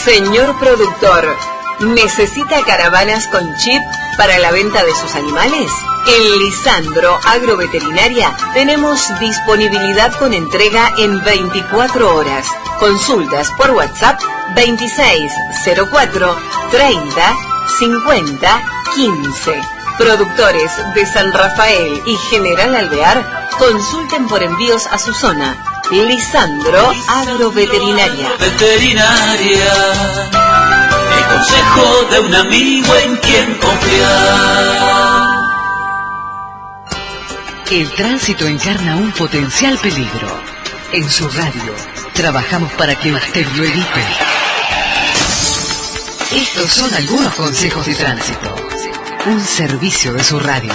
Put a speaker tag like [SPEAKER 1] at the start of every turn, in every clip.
[SPEAKER 1] Señor productor, ¿necesita caravanas con chip para la venta de sus animales? En Lisandro Agroveterinaria tenemos disponibilidad con entrega en 24 horas. Consultas por WhatsApp 2604 30 50 15. Productores de San Rafael y General Alvear, consulten por envíos a su zona. Lisandro Agroveterinaria.
[SPEAKER 2] Veterinaria, el consejo de un amigo en quien confiar.
[SPEAKER 3] El tránsito encarna un potencial peligro. En su radio, trabajamos para que usted lo evite. Estos son algunos consejos de tránsito. Un servicio de su radio.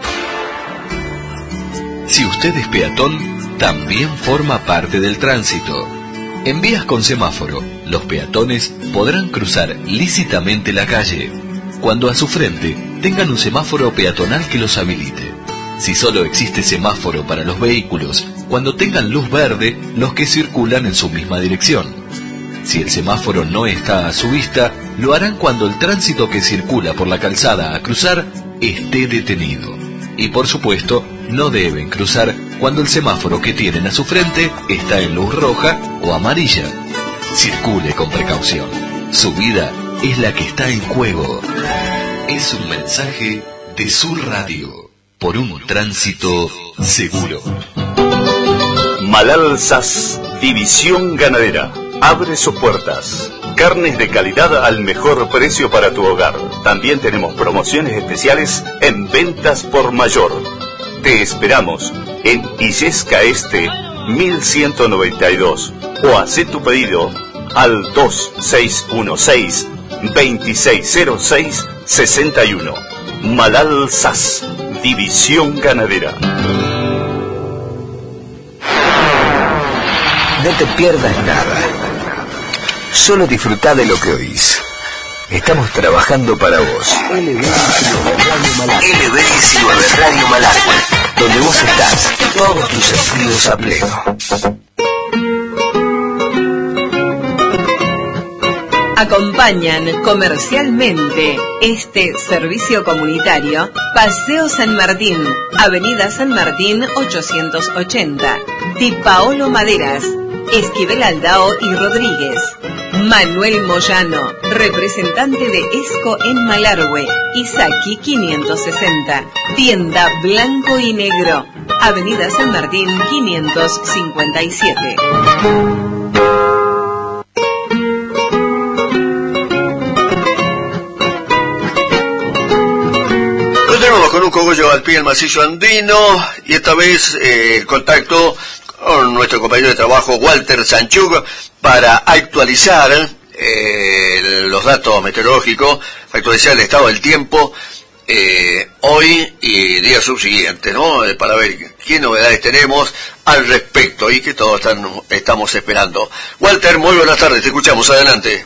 [SPEAKER 4] Si usted es peatón, también forma parte del tránsito. En vías con semáforo, los peatones podrán cruzar lícitamente la calle, cuando a su frente tengan un semáforo peatonal que los habilite. Si solo existe semáforo para los vehículos, cuando tengan luz verde los que circulan en su misma dirección. Si el semáforo no está a su vista, lo harán cuando el tránsito que circula por la calzada a cruzar esté detenido. Y por supuesto, no deben cruzar cuando el semáforo que tienen a su frente está en luz roja o amarilla. Circule con precaución. Su vida es la que está en juego. Es un mensaje de Sur Radio, por un tránsito seguro.
[SPEAKER 5] Malal SAS, División Ganadera, abre sus puertas. Carnes de calidad al mejor precio para tu hogar. También tenemos promociones especiales en ventas por mayor. Te esperamos en Illesca Este 1192 o haz tu pedido al 2616-2606-61. Malal SAS, División Ganadera.
[SPEAKER 6] No te pierdas nada. Solo disfrutá de lo que oís. Estamos trabajando para vos. LB19 Radio Malargüe, donde vos estás, todos tus sentidos a pleno.
[SPEAKER 1] Acompañan comercialmente este servicio comunitario Paseo San Martín, Avenida San Martín 880, Di Paolo Maderas, Esquivel Aldao y Rodríguez. Manuel Moyano, representante de ESCO en Malargüe, Isaki 560, Tienda Blanco y Negro, Avenida San Martín 557.
[SPEAKER 7] Continuamos con un cogollo al pie del macizo andino y esta vez el contacto con nuestro compañero de trabajo Walter Sanchug para actualizar los datos meteorológicos, actualizar el estado del tiempo hoy y días subsiguientes, ¿no? Para ver qué novedades tenemos al respecto y que todos estamos esperando. Walter, muy buenas tardes, te escuchamos, adelante.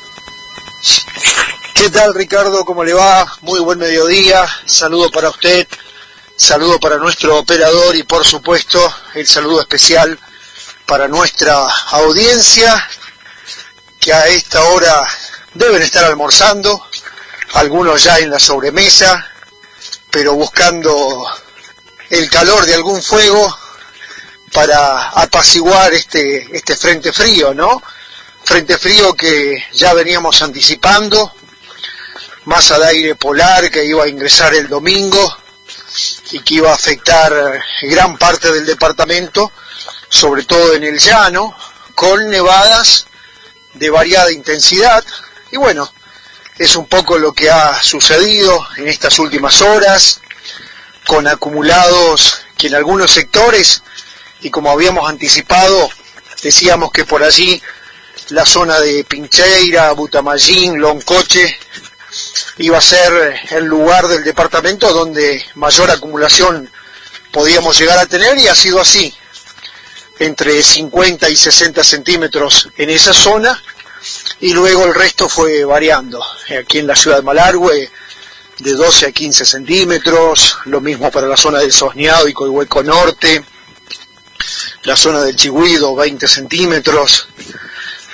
[SPEAKER 8] ¿Qué tal, Ricardo? ¿Cómo le va? Muy buen mediodía, saludo para usted, saludo para nuestro operador y por supuesto el saludo especial para nuestra audiencia que a esta hora deben estar almorzando, algunos ya en la sobremesa, pero buscando el calor de algún fuego para apaciguar este frente frío, ¿no? Frente frío que ya veníamos anticipando, masa de aire polar que iba a ingresar el domingo y que iba a afectar gran parte del departamento, sobre todo en el llano, con nevadas de variada intensidad. Y bueno, es un poco lo que ha sucedido en estas últimas horas, con acumulados que en algunos sectores, y como habíamos anticipado, decíamos que por allí la zona de Pincheira, Butamayín, Loncoche, iba a ser el lugar del departamento donde mayor acumulación podíamos llegar a tener, y ha sido así, entre 50 y 60 centímetros en esa zona, y luego el resto fue variando. Aquí en la ciudad de Malargüe, de 12 a 15 centímetros, lo mismo para la zona del Sosneado y Coihueco Norte, la zona del Chigüido, 20 centímetros,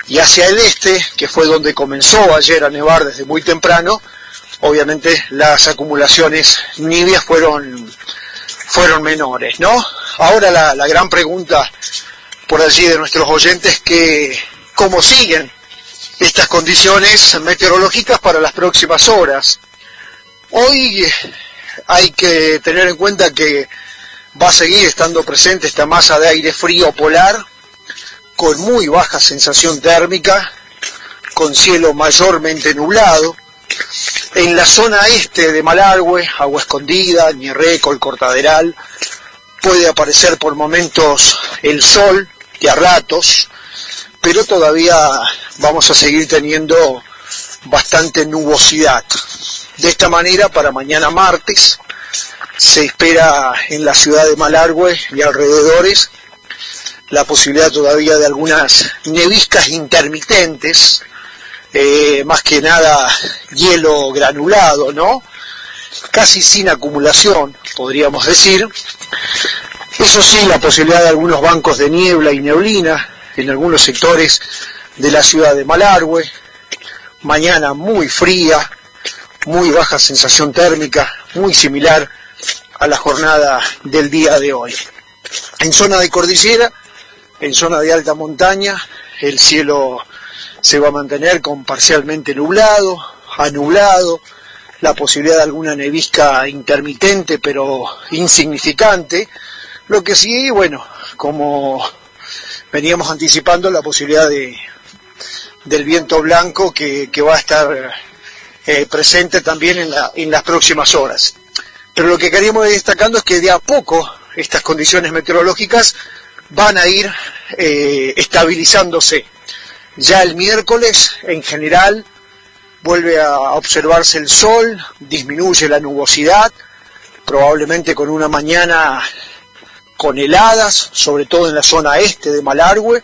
[SPEAKER 8] Y hacia el este, que fue donde comenzó ayer a nevar desde muy temprano, obviamente las acumulaciones niveas fueron menores, ¿no? Ahora la gran pregunta por allí de nuestros oyentes, que cómo siguen estas condiciones meteorológicas para las próximas horas. Hoy hay que tener en cuenta que va a seguir estando presente esta masa de aire frío polar, con muy baja sensación térmica, con cielo mayormente nublado. En la zona este de Malargüe, Agua Escondida, Ñerreco, el Cortaderal, puede aparecer por momentos el sol, de a ratos, pero todavía vamos a seguir teniendo bastante nubosidad. De esta manera, para mañana martes, se espera en la ciudad de Malargüe y alrededores la posibilidad todavía de algunas neviscas intermitentes, más que nada hielo granulado, ¿no? Casi sin acumulación, podríamos decir. Eso sí, la posibilidad de algunos bancos de niebla y neblina en algunos sectores de la ciudad de Malargüe. Mañana muy fría, muy baja sensación térmica, muy similar a la jornada del día de hoy. En zona de cordillera, en zona de alta montaña, el cielo se va a mantener con parcialmente nublado, anublado, la posibilidad de alguna nevisca intermitente pero insignificante. Lo que sí, bueno, como veníamos anticipando, la posibilidad del viento blanco que va a estar presente también en las próximas horas. Pero lo que queríamos ir destacando es que de a poco estas condiciones meteorológicas van a ir estabilizándose. Ya el miércoles, en general, vuelve a observarse el sol, disminuye la nubosidad, probablemente con una mañana con heladas, sobre todo en la zona este de Malargüe,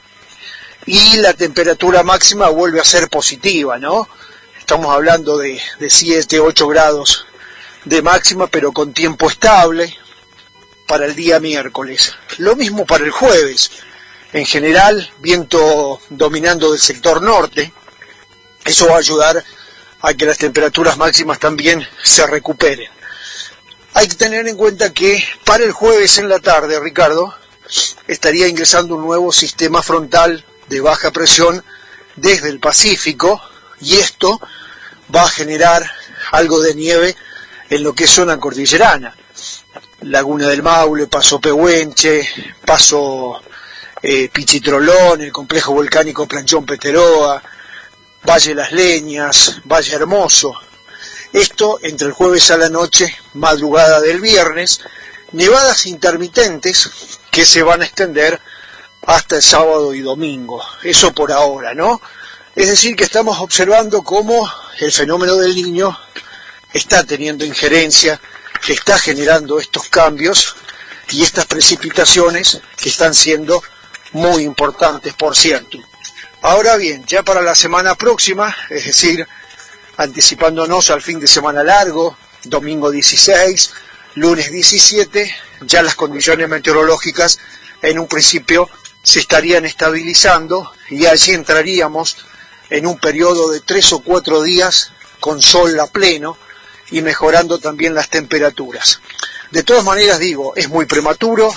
[SPEAKER 8] y la temperatura máxima vuelve a ser positiva, ¿no? Estamos hablando de 7, 8 grados de máxima, pero con tiempo estable para el día miércoles. Lo mismo para el jueves. En general, viento dominando del sector norte. Eso va a ayudar a que las temperaturas máximas también se recuperen. Hay que tener en cuenta que para el jueves en la tarde, Ricardo, estaría ingresando un nuevo sistema frontal de baja presión desde el Pacífico, y esto va a generar algo de nieve en lo que es zona cordillerana. Laguna del Maule, Paso Pehuenche, Paso Pichitrolón, el complejo volcánico Planchón Peteroa, Valle Las Leñas, Valle Hermoso. Esto entre el jueves a la noche, madrugada del viernes, nevadas intermitentes que se van a extender hasta el sábado y domingo. Eso por ahora, ¿no? Es decir, que estamos observando cómo el fenómeno del Niño está teniendo injerencia, que está generando estos cambios y estas precipitaciones que están siendo muy importantes, por cierto. Ahora bien, ya para la semana próxima, es decir, anticipándonos al fin de semana largo, domingo 16, lunes 17, ya las condiciones meteorológicas en un principio se estarían estabilizando y allí entraríamos en un periodo de 3 o 4 días con sol a pleno y mejorando también las temperaturas. De todas maneras, digo, es muy prematuro,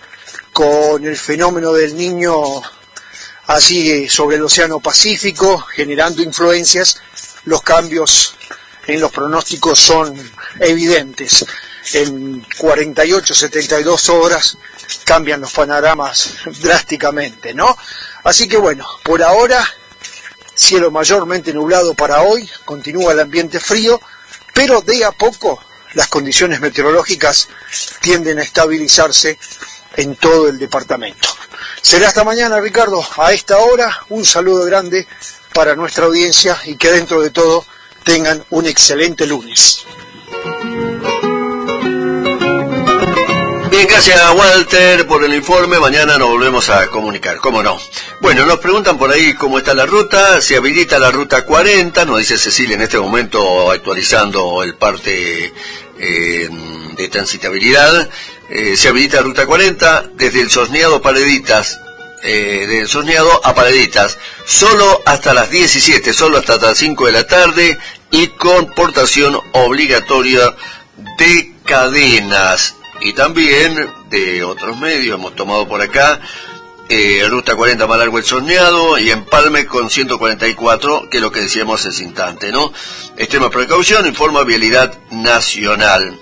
[SPEAKER 8] con el fenómeno del Niño así sobre el Océano Pacífico generando influencias. Los cambios en los pronósticos son evidentes. En 48, 72 horas cambian los panoramas drásticamente, ¿no? Así que bueno, por ahora, cielo mayormente nublado para hoy, continúa el ambiente frío, pero de a poco las condiciones meteorológicas tienden a estabilizarse en todo el departamento. Será hasta mañana, Ricardo, a esta hora. Un saludo grande para nuestra audiencia y que dentro de todo tengan un excelente lunes.
[SPEAKER 7] Bien, gracias a Walter por el informe. Mañana nos volvemos a comunicar, ¿cómo no? Bueno, nos preguntan por ahí cómo está la ruta, se habilita la ruta 40, nos dice Cecilia en este momento actualizando el parte de transitabilidad. Se habilita la ruta 40 desde el Sosneado Paleditas del Soñado a Paraditas, solo hasta las 17, solo hasta las 5 de la tarde y con portación obligatoria de cadenas y también de otros medios. Hemos tomado por acá Ruta 40 más largo el Soñado y Empalme con 144, que es lo que decíamos ese instante, ¿no? Extrema precaución, informa Vialidad Nacional.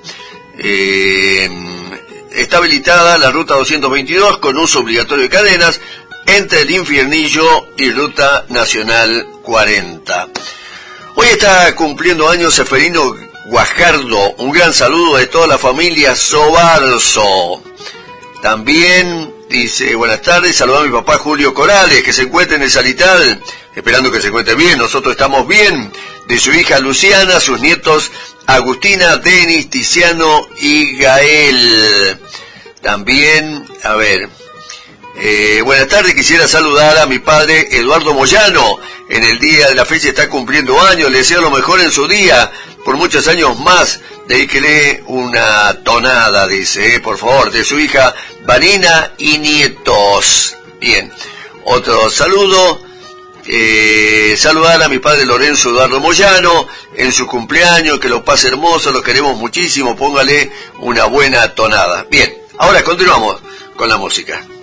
[SPEAKER 7] Está habilitada la ruta 222 con uso obligatorio de cadenas entre el Infiernillo y Ruta Nacional 40. Hoy está cumpliendo años Seferino Guajardo. Un gran saludo de toda la familia Sobarzo. También dice, buenas tardes, saludo a mi papá Julio Corales, que se encuentra en el Salital, esperando que se encuentre bien, nosotros estamos bien. De su hija Luciana, sus nietos Agustina, Denis, Tiziano y Gael. También, a ver, buenas tardes, quisiera saludar a mi padre Eduardo Moyano, en el día de la fecha está cumpliendo años, le deseo lo mejor en su día, por muchos años más, dedíquele una tonada, dice, por favor, de su hija Vanina y nietos. Bien, otro saludo. Saludar a mi padre Lorenzo Eduardo Moyano en su cumpleaños, que lo pase hermoso, lo queremos muchísimo, póngale una buena tonada. Bien, ahora continuamos con la música.